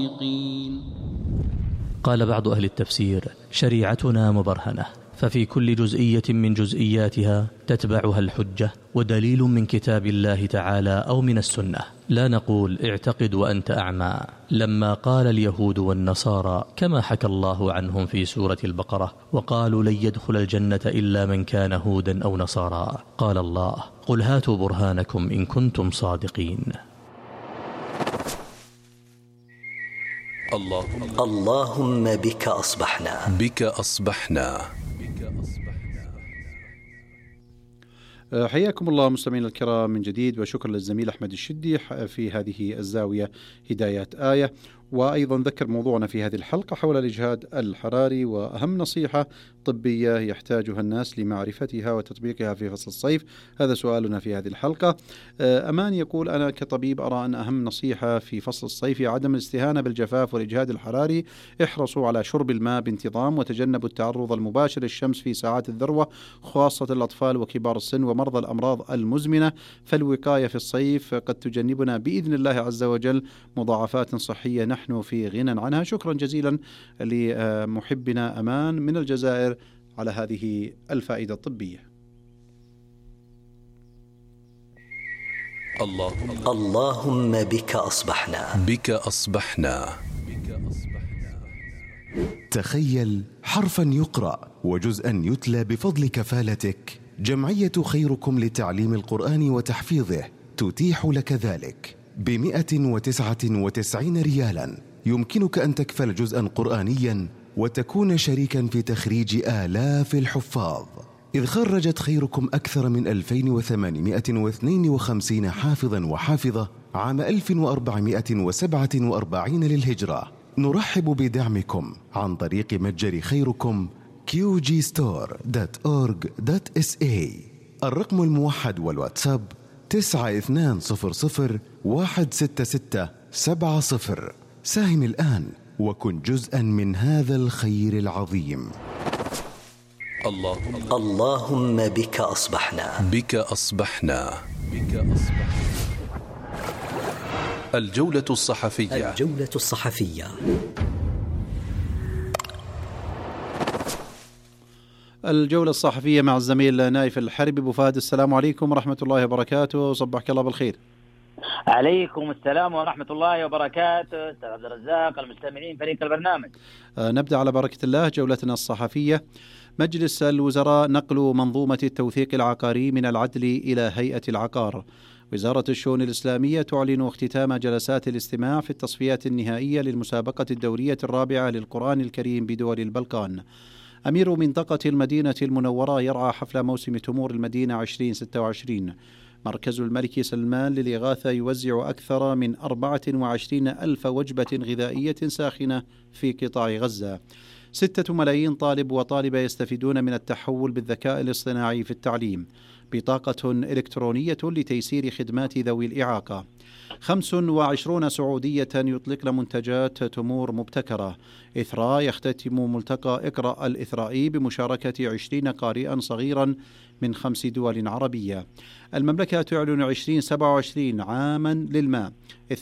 قال بعض أهل التفسير: شريعتنا مبرهنة، ففي كل جزئية من جزئياتها تتبعها الحجة ودليل من كتاب الله تعالى أو من السنة. لا نقول اعتقد وأنت أعمى، لما قال اليهود والنصارى كما حكى الله عنهم في سورة البقرة: وقالوا لن يدخل الجنة إلا من كان هودا أو نصارى، قال الله: قل هاتوا برهانكم إن كنتم صادقين. اللهم بك أصبحنا. حياكم الله مستمعينا الكرام من جديد، وشكرا للزميل أحمد الشدي في هذه الزاوية هدايات آية. وأيضا ذكر موضوعنا في هذه الحلقة حول الإجهاد الحراري وأهم نصيحة طبية يحتاجها الناس لمعرفتها وتطبيقها في فصل الصيف. هذا سؤالنا في هذه الحلقة. أمان يقول: أنا كطبيب أرى أن أهم نصيحة في فصل الصيف عدم الاستهانة بالجفاف والإجهاد الحراري. احرصوا على شرب الماء بانتظام، وتجنبوا التعرض المباشر للشمس في ساعات الذروة، خاصة الأطفال وكبار السن ومرضى الأمراض المزمنة، فالوقاية في الصيف قد تجنبنا بإذن الله عز وجل مضاعفات صحية نحن في غنى عنها. شكرا جزيلا لمحبنا أمان من الجزائر على هذه الفائدة الطبية. اللهم بك أصبحنا. تخيل حرفا يقرأ وجزءا يتلى بفضل كفالتك. جمعية خيركم لتعليم القرآن وتحفيظه تتيح لك ذلك ب199 ريالا. يمكنك أن تكفل جزءا قرآنيا وتكون شريكا في تخريج آلاف الحفاظ، إذ خرجت خيركم أكثر من 2852 حافظا وحافظة عام 1447 للهجرة. نرحب بدعمكم عن طريق متجر خيركم qgstore.org.sa. الرقم الموحد والواتساب 9200166770. ساهم الآن وكن جزءا من هذا الخير العظيم. اللهم بك أصبحنا. الجولة الصحفية. الجولة الصحفية مع الزميل نايف الحربي. أبو فهد، السلام عليكم ورحمة الله وبركاته. صبحك الله بالخير. عليكم السلام ورحمة الله وبركاته. أستاذ عبد الرزاق، المستمعين، فريق البرنامج. نبدأ على بركة الله جولتنا الصحفية. مجلس الوزراء نقل منظومة التوثيق العقاري من العدل إلى هيئة العقار. وزارة الشؤون الإسلامية تعلن اختتام جلسات الاستماع في التصفيات النهائية للمسابقة الدورية الرابعة للقرآن الكريم بدول البلقان. أمير منطقة المدينة المنورة يرعى حفل موسم تمور المدينة 2026. مركز الملك سلمان للإغاثة يوزع أكثر من 24 ألف وجبة غذائية ساخنة في قطاع غزة. 6 ملايين طالب وطالبة يستفيدون من التحول بالذكاء الاصطناعي في التعليم. بطاقة إلكترونية لتيسير خدمات ذوي الإعاقة. 25 سعودية يطلقن منتجات تمور مبتكرة. إثراء يختتم ملتقى اقرأ الإثرائي بمشاركة 20 قارئا صغيرا من 5 دول عربية. المملكة تعلن 2027 عاما للماء.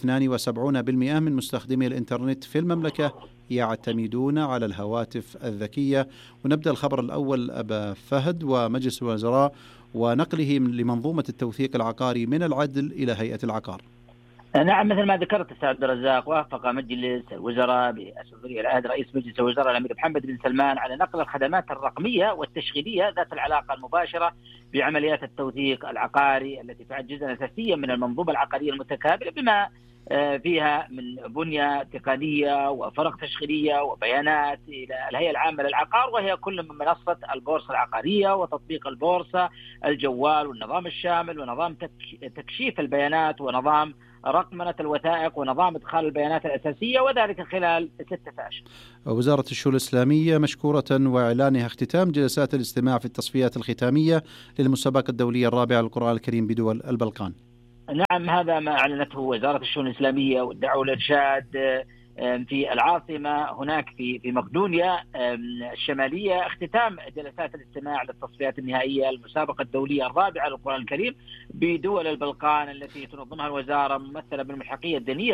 72% من مستخدمي الإنترنت في المملكة يعتمدون على الهواتف الذكية. ونبدأ الخبر الأول أبا فهد ومجلس الوزراء ونقله لمنظومة التوثيق العقاري من العدل إلى هيئة العقار. نعم، مثل ما ذكرت أستاذ عبد الرزاق، وافق مجلس الوزراء برئاسة ولي العهد رئيس مجلس الوزراء الأمير محمد بن سلمان على نقل الخدمات الرقمية والتشغيلية ذات العلاقة المباشرة بعمليات التوثيق العقاري التي تعد جزءا أساسيا من المنظومة العقارية المتكاملة، بما فيها من بنية تقنية وفرق تشغيلية وبيانات، إلى الهيئة العامة للعقار، وهي كل من منصة البورصة العقارية وتطبيق البورصة، الجوال والنظام الشامل ونظام تكشيف البيانات ونظام رقمنة الوثائق ونظام إدخال البيانات الأساسية، وذلك خلال 6 أشهر. وزارة الشؤون الإسلامية مشكورة وإعلانها اختتام جلسات الاستماع في التصفيات الختامية للمسابقة الدولية الرابعة للقرآن الكريم بدول البلقان. نعم، هذا ما أعلنته وزارة الشؤون الإسلامية والدعوة والإرشاد في العاصمة هناك في مقدونيا الشمالية، اختتام جلسات الاستماع للتصفيات النهائية المسابقة الدولية الرابعة للقرآن الكريم بدول البلقان التي تنظمها الوزارة ممثلة بالملحقية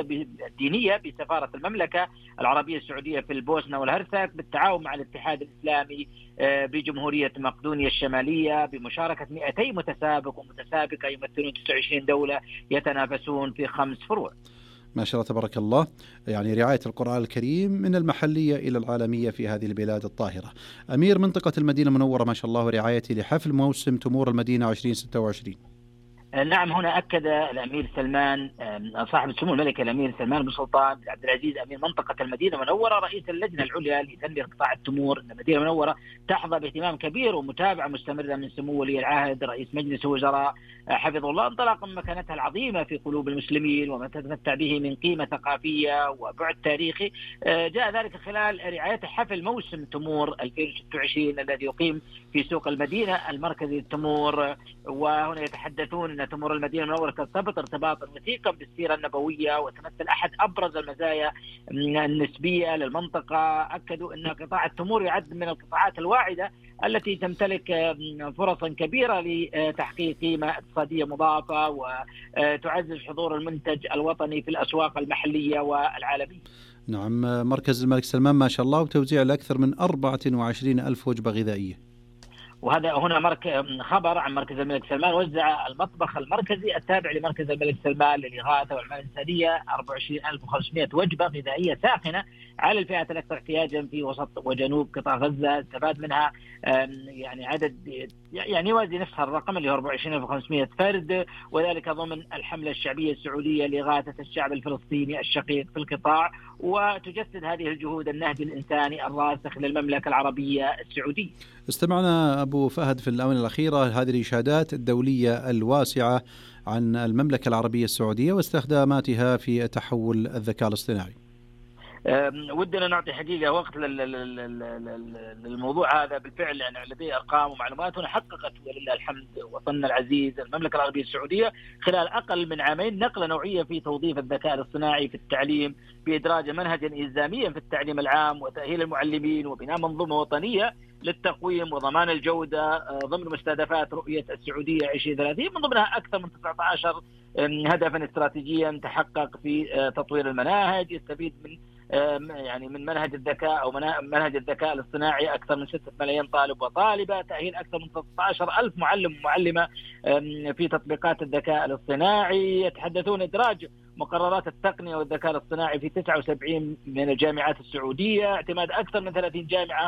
الدينية بسفارة المملكة العربية السعودية في البوسنة والهرسك بالتعاون مع الاتحاد الإسلامي بجمهورية مقدونيا الشمالية بمشاركة 200 متسابق ومتسابقة يمثلون 29 دولة يتنافسون في 5 فروع. ما شاء الله تبارك الله، يعني رعاية القرآن الكريم من المحلية إلى العالمية في هذه البلاد الطاهرة. أمير منطقة المدينة المنورة ما شاء الله ورعايته لحفل موسم تمور المدينة 2026. نعم، هنا أكد الأمير سلمان صاحب السمو الملكي الأمير سلمان بن سلطان بن عبد العزيز أمير منطقة المدينة المنورة رئيس اللجنة العليا لتنمية قطاع التمور أن المدينة المنورة تحظى باهتمام كبير ومتابعة مستمرة من سمو ولي العهد رئيس مجلس الوزراء حفظه الله، انطلاقا من مكانتها العظيمة في قلوب المسلمين وما تتمتع به من قيمة ثقافية وبعد تاريخي. جاء ذلك خلال رعاية حفل موسم تمور 2026 الذي يقيم في سوق المدينة المركزي للتمور. وهنا يتحدثون أن تمور المدينة المنورة ترتبط ارتباطا وثيقا بالسيرة النبوية وتمثل أحد أبرز المزايا النسبية للمنطقة. أكدوا أن قطاع التمور يعد من القطاعات الواعدة التي تمتلك فرصا كبيرة لتحقيق قيمة اقتصادية مضافة وتعزز حضور المنتج الوطني في الأسواق المحلية والعالمية. نعم، مركز الملك سلمان ما شاء الله وتوزيع لأكثر من 24,000 وجبة غذائية. وهذا هنا خبر عن مركز الملك سلمان. وزع المطبخ المركزي التابع لمركز الملك سلمان للإغاثة والعمل الإنسانية 24,500 وجبة غذائية ساخنة على الفئات الأكثر احتياجا في وسط وجنوب قطاع غزة. استفاد منها يعني عدد يعني يوازي نفس الرقم اللي هو 24,500 فرد، وذلك ضمن الحملة الشعبية السعودية لإغاثة الشعب الفلسطيني الشقيق في القطاع، وتجسد هذه الجهود النهج الإنساني الراسخ للمملكة العربية السعودية. استمعنا أبو فهد في الآونة الأخيرة هذه الإشادات الدولية الواسعة عن المملكة العربية السعودية واستخداماتها في تحول الذكاء الاصطناعي. ودنا نعطي حقيقة وقت للموضوع هذا. بالفعل يعني لدي أرقام ومعلومات هنا حققت ولله الحمد وطننا العزيز المملكة العربية السعودية خلال أقل من عامين نقلة نوعية في توظيف الذكاء الاصطناعي في التعليم بإدراج منهجا إلزاميا في التعليم العام وتأهيل المعلمين وبناء منظومة وطنية للتقويم وضمان الجودة ضمن مستهدفات رؤية السعودية 2030 من ضمنها أكثر من 19 هدفا استراتيجيا تحقق في تطوير المناهج. يستفيد من منهج الذكاء أو منهج الذكاء الاصطناعي أكثر من 6 ملايين طالب وطالبة، تأهيل أكثر من 13,000 معلم ومعلمة في تطبيقات الذكاء الاصطناعي. يتحدثون إدراج مقررات التقنية والذكاء الاصطناعي في 79 من الجامعات السعودية، اعتماد أكثر من 30 جامعة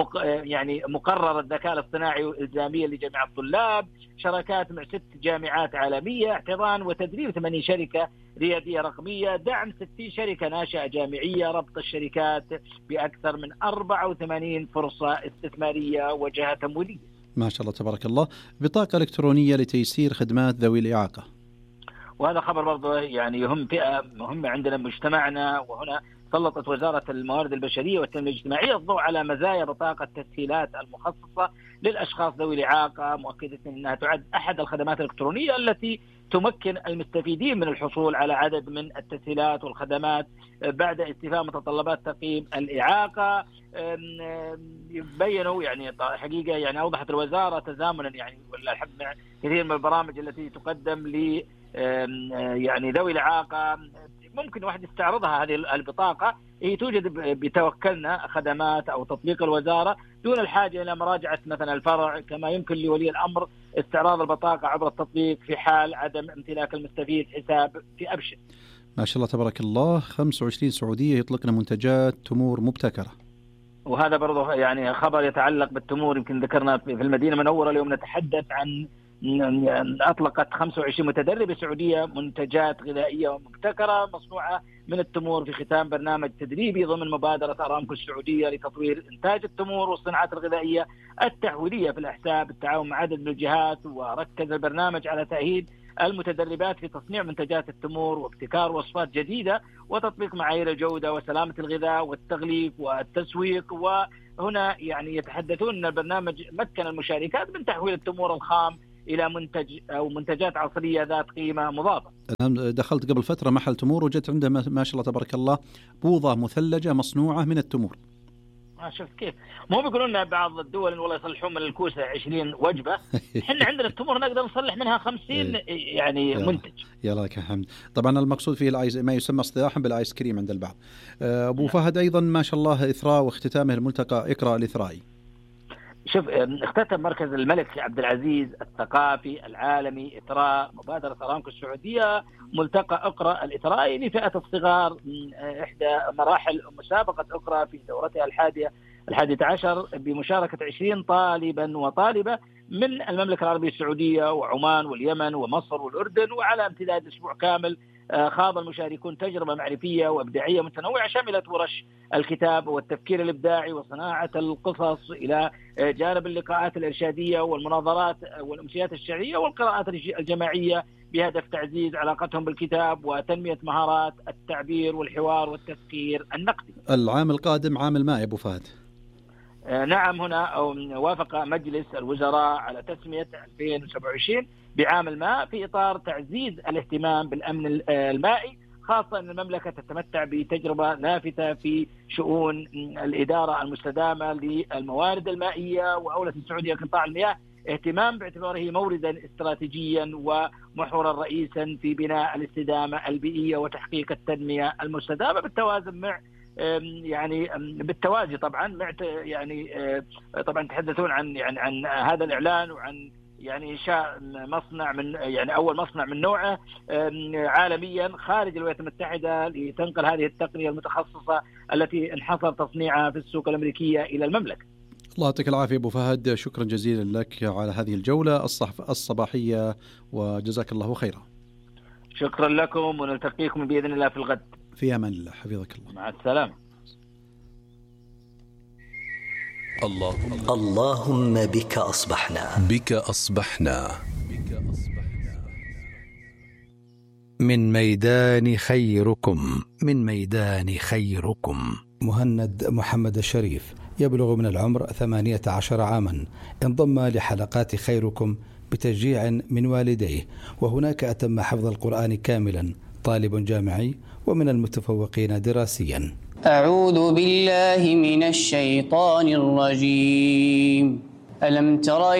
مقرر الذكاء الاصطناعي إلزاميا لجميع الطلاب، شراكات مع 6 جامعات عالمية، احتضان وتدريب 80 شركة ريادية رقمية، دعم 60 شركة ناشئة جامعية، ربط الشركات بأكثر من 84 فرصة استثمارية وجهة تمويلية. ما شاء الله تبارك الله. بطاقة إلكترونية لتيسير خدمات ذوي الإعاقة، وهذا خبر برضه يعني يهم فئة مهمة عندنا بمجتمعنا. وهنا سلطت وزارة الموارد البشرية والتنمية الاجتماعية الضوء على مزايا بطاقة التسهيلات المخصصة للأشخاص ذوي الإعاقة، مؤكدة أنها تعد أحد الخدمات الإلكترونية التي تمكن المستفيدين من الحصول على عدد من التسهيلات والخدمات بعد استيفاء متطلبات تقييم الإعاقة. بينوا يعني حقيقة يعني أوضحت الوزارة تزامنا يعني ولا الحمد كثير من البرامج التي تقدم ل يعني ذوي الإعاقة ممكن واحد يستعرضها. هذه البطاقة هي توجد بتوكلنا خدمات أو تطبيق الوزارة دون الحاجة إلى مراجعة مثلا الفرع، كما يمكن لولي الأمر استعراض البطاقة عبر التطبيق في حال عدم امتلاك المستفيد حساب في أبشر. ما شاء الله تبارك الله. 25 سعودية يطلقن منتجات تمور مبتكرة، وهذا برضه يعني خبر يتعلق بالتمور. يمكن ذكرنا في المدينة المنورة اليوم نتحدث عن أطلقت 25 متدربة سعودية منتجات غذائية ومبتكرة مصنوعة من التمور في ختام برنامج تدريبي ضمن مبادرة أرامكو السعودية لتطوير إنتاج التمور والصناعات الغذائية التحويلية في الأحساء بالتعاون مع عدد من الجهات. وركز البرنامج على تأهيل المتدربات في تصنيع منتجات التمور وابتكار وصفات جديدة وتطبيق معايير الجودة وسلامة الغذاء والتغليف والتسويق. وهنا يعني يتحدثون أن البرنامج مكن المشاركات من تحويل التمور الخام إلى منتج أو منتجات عصرية ذات قيمة مضافة. أنا دخلت قبل فترة محل تمور وجدت عنده ما شاء الله تبارك الله بوظة مثلجة مصنوعة من التمور. شفت كيف؟ مو بيقولون لنا بعض الدول والله يصلحون من الكوسة 20 وجبة، احنا عندنا التمور نقدر نصلح منها 50 يعني منتج. يا لك الحمد. طبعا المقصود فيه ما يسمى اصطلاحا بالايس كريم عند البعض. ابو فهد ايضا ما شاء الله اثراء واختتامه الملتقى اقرأ الاثرائي. شوف، اختتم مركز الملك عبد العزيز الثقافي العالمي إثراء مبادرة أرامكو السعودية ملتقى اقرأ الإثرائي لفئة الصغار، إحدى مراحل مسابقة اقرأ في دورتها الحادية عشر بمشاركة 20 طالبا وطالبة من المملكة العربية السعودية وعمان واليمن ومصر والأردن. وعلى امتداد أسبوع كامل خاض المشاركون تجربة معرفية وإبداعية متنوعة شملت ورش الكتاب والتفكير الإبداعي وصناعة القصص إلى جانب اللقاءات الإرشادية والمناظرات والأمسيات الشعرية والقراءات الجماعية بهدف تعزيز علاقتهم بالكتاب وتنمية مهارات التعبير والحوار والتفكير النقدي. العام القادم عام الماء يا أبو فهد. نعم، هنا وافق مجلس الوزراء على تسمية 2027 بعام الماء في إطار تعزيز الاهتمام بالأمن المائي، خاصة أن المملكة تتمتع بتجربة نافذة في شؤون الإدارة المستدامة للموارد المائية، وأولت السعودية قطاع المياه اهتمام باعتباره موردا استراتيجيا ومحورا رئيسا في بناء الاستدامة البيئية وتحقيق التنمية المستدامة بالتوازن مع بالتوازي طبعا طبعا تحدثون عن هذا الإعلان وعن إنشاء مصنع من أول مصنع من نوعه عالميا خارج الولايات المتحدة لتنقل هذه التقنية المتخصصة التي انحصر تصنيعها في السوق الأمريكية إلى المملكة. الله يعطيك العافية أبو فهد، شكرا جزيلا لك على هذه الجولة الصباحية وجزاك الله خيرا. شكرا لكم ونلتقيكم بإذن الله في الغد. في أمان الله، حفظك الله. مع السلامة. اللهم بك أصبحنا من ميدان خيركم مهند محمد الشريف يبلغ من العمر 18 عاما، انضم لحلقات خيركم بتشجيع من والديه، وهناك أتم حفظ القرآن كاملا، طالب جامعي ومن المتفوقين دراسيا. أعوذ بالله من الشيطان الرجيم. ألم تر